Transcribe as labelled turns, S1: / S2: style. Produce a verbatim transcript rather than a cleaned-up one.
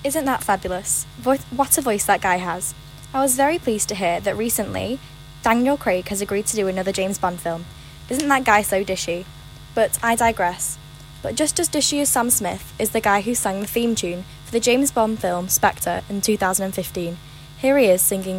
S1: Isn't that fabulous? Vo- what a voice that guy has. I was very pleased to hear that recently Daniel Craig has agreed to do another James Bond film. Isn't that guy so dishy? But I digress. But just as dishy as Sam Smith is the guy who sang the theme tune for the James Bond film Spectre in two thousand fifteen. Here he is singing